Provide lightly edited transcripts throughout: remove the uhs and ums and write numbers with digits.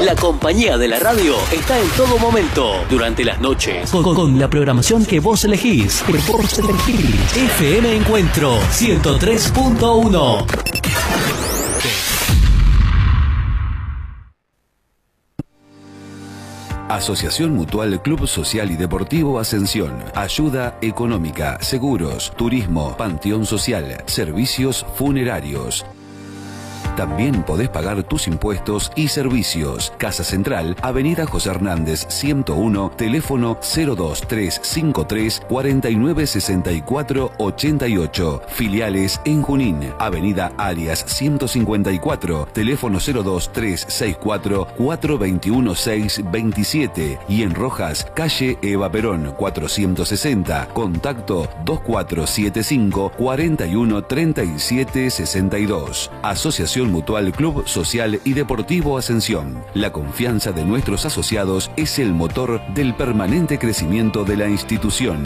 La compañía de la radio está en todo momento, durante las noches, con la programación que vos elegís. FM Encuentro 103.1. Asociación Mutual Club Social y Deportivo Ascensión. Ayuda económica, seguros, turismo, panteón social, servicios funerarios. También podés pagar tus impuestos y servicios. Casa Central, Avenida José Hernández 101, teléfono 02353 4964 88. Filiales en Junín, Avenida Arias 154, teléfono 02364 421 627. Y en Rojas, calle Eva Perón 460, contacto 2475 41 37 62. Asociación Mutual Club Social y Deportivo Ascensión. La confianza de nuestros asociados es el motor del permanente crecimiento de la institución.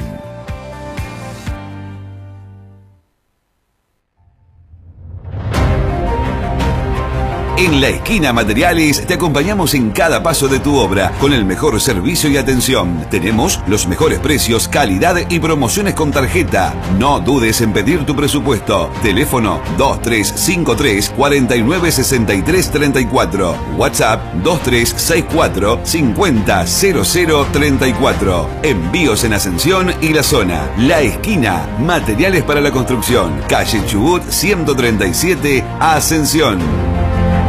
En La Esquina Materiales te acompañamos en cada paso de tu obra con el mejor servicio y atención. Tenemos los mejores precios, calidad y promociones con tarjeta. No dudes en pedir tu presupuesto. Teléfono 2353 496334. WhatsApp 2364 500034. Envíos en Ascensión y la zona. La Esquina Materiales para la Construcción. Calle Chubut 137, Ascensión.